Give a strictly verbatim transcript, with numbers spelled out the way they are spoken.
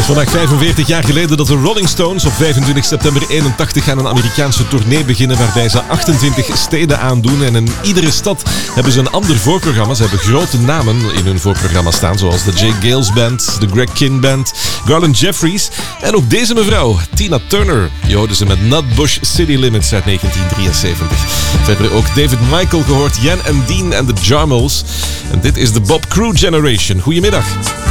Vandaag vijfenveertig jaar geleden dat de Rolling Stones op vijfentwintig september eenentachtig aan een Amerikaanse tournee beginnen waarbij ze achtentwintig steden aandoen. En in iedere stad hebben ze een ander voorprogramma. Ze hebben grote namen in hun voorprogramma staan, zoals de Jay Gales Band, de Greg Kihn Band, Garland Jeffries en ook deze mevrouw, Tina Turner. Je hoorde ze met Nutbush City Limits uit negentien drieënzeventig. Verder ook David Michael gehoord, Jan en Dean en de Jarmels. En dit is de Bob Crew Generation. Goedemiddag.